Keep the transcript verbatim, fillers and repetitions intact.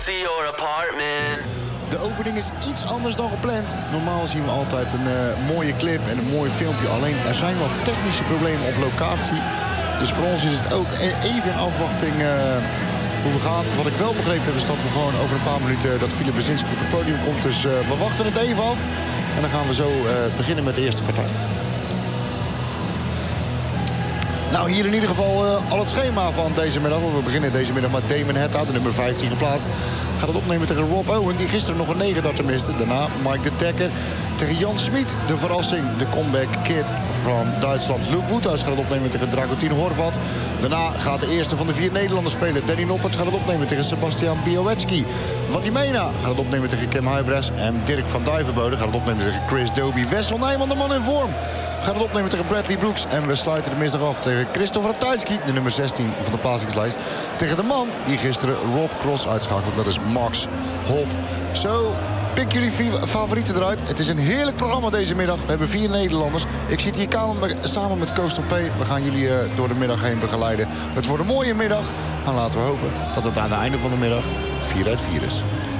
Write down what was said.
see your apartment. De opening is iets anders dan gepland. Normaal zien we altijd een uh, mooie clip en een mooi filmpje. Alleen er zijn wat technische problemen op locatie. Dus voor ons is het ook even in afwachting uh, hoe we gaan. Wat ik wel begrepen heb is dat we gewoon over een paar minuten dat Filip Brzezinski op het podium komt. Dus uh, we wachten het even af. En dan gaan we zo uh, beginnen met de eerste partij. Nou, hier in ieder geval uh, al het schema van deze middag. We beginnen deze middag met Damon Hetta, de nummer vijftien geplaatst. Gaat het opnemen tegen Rob Owen, die gisteren nog een negen darter miste. Daarna Mike de Dekker tegen Jan Smit. De verrassing, de comeback kid van Duitsland. Luke Wouthuis gaat het opnemen tegen Dragutin Horvat. Daarna gaat de eerste van de vier Nederlanders spelen. Danny Noppert gaat het opnemen tegen Sebastian Białecki. Vatimena gaat het opnemen tegen Kim Huybrechts. En Dirk van Duivenbode gaat het opnemen tegen Chris Dobie. Wessel Nijman, de man in vorm, gaat het opnemen tegen Bradley Brooks. En we sluiten de middag af tegen Christopher Ratajski, de nummer zestien van de plaatsingslijst. Tegen de man die gisteren Rob Cross uitschakelt. Dat is Max Hopp. Zo, pik jullie favorieten eruit. Het is een heerlijk programma deze middag. We hebben vier Nederlanders. Ik zit hier samen met Koos P. We gaan jullie uh, door de middag heen begeleiden. Het wordt een mooie middag. En laten we hopen dat het aan het einde van de middag vier uit vier is.